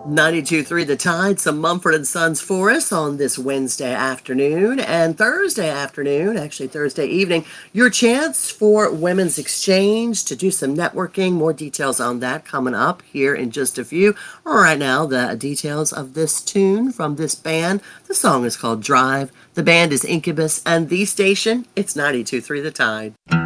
92.3 The Tide, some Mumford and Sons for us on this Wednesday afternoon and Thursday afternoon, actually Thursday evening. Your chance for Women's Exchange to do some networking. More details on that coming up here in just a few. Right now, the details of this tune from this band. The song is called Drive. The band is Incubus, and the station, it's 92.3 The Tide.